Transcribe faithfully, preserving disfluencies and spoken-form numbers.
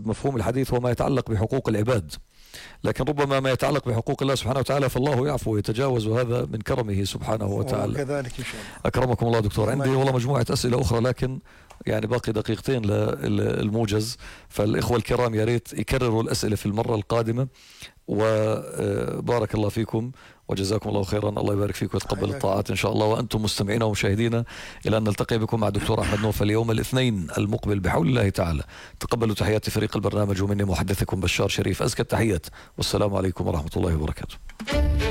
مفهوم الحديث هو ما يتعلق بحقوق العباد، لكن ربما ما يتعلق بحقوق الله سبحانه وتعالى فالله يعفو ويتجاوز، وهذا من كرمه سبحانه وتعالى. وكذلك إن شاء الله. أكرمكم الله دكتور. عندي والله مجموعة أسئلة أخرى، لكن يعني باقي دقيقتين للموجز، فالإخوة الكرام يا ريت يكرروا الأسئلة في المرة القادمة، وبارك الله فيكم وجزاكم الله خيرا. الله يبارك فيكم ويتقبل الطاعات إن شاء الله. وأنتم مستمعين ومشاهدينا إلى أن نلتقي بكم مع دكتور أحمد نوفل يوم الاثنين المقبل بحول الله تعالى. تقبلوا تحيات فريق البرنامج ومني محدثكم بشار شريف، أزكى التحيات، والسلام عليكم ورحمة الله وبركاته.